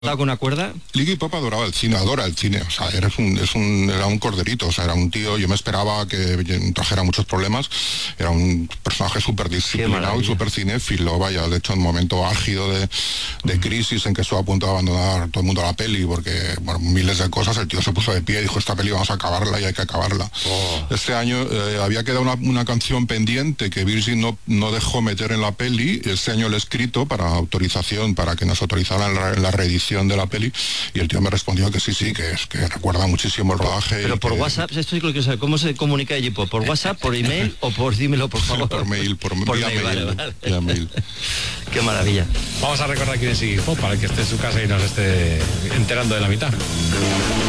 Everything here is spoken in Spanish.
¿Estaba con una cuerda? Iggy Pop adora el cine, o sea, era un corderito, o sea, era un tío, yo me esperaba que trajera muchos problemas, era un personaje súper disciplinado y súper cinéfilo, vaya, de hecho en un momento álgido de crisis en que estuvo a punto de abandonar todo el mundo la peli, porque, bueno, miles de cosas, el tío se puso de pie y dijo, esta peli vamos a acabarla y hay que acabarla. Este año había quedado una canción pendiente que Virgin no dejó meter en la peli, este año lo he escrito para autorización, para que nos autorizaran la reedición de la peli, y el tío me respondió que sí, que recuerda muchísimo el rodaje. Pero por WhatsApp, esto sí lo quiero saber, ¿cómo se comunica allí? ¿Por WhatsApp, por email o por dímelo, por favor? Por mail, vía mail. Vale. Mail. Qué maravilla. Vamos a recordar quién es Iggy Pop para el que esté en su casa y nos esté enterando de la mitad.